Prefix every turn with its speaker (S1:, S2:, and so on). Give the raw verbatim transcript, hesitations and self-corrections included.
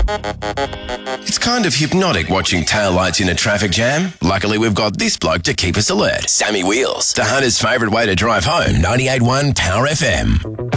S1: It's kind of hypnotic watching taillights in a traffic jam. Luckily, we've got this bloke to keep us alert. Sammy Wheels, the Hunter's favourite way to drive home. ninety-eight point one Power F M.